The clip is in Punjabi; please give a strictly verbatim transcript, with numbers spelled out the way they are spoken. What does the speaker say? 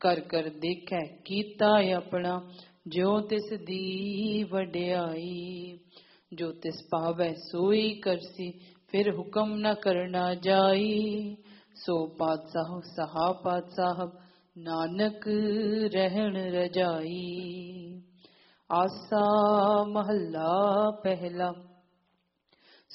ਕਰ ਕਰ ਦੇਖੈ ਕੀਤਾ ਆਪਣਾ, ਜਿਉ ਤਿਸ ਦੀ ਵਡਿਆਈ। ਜੋ ਤਿਸ ਭਾਵੈ ਸੋਈ ਕਰਸੀ, ਫਿਰ ਹੁਕਮ ਨ ਕਰਨਾ ਜਾਈ। ਸੋ ਪਾਤਸ਼ਾਹ ਸਹਾ ਪਾਤਸ਼ਾਹ, ਨਾਨਕ ਰਹਿਣ ਰਜਾਈ। ਆਸਾ ਮਹੱਲਾ ਪਹਿਲਾ।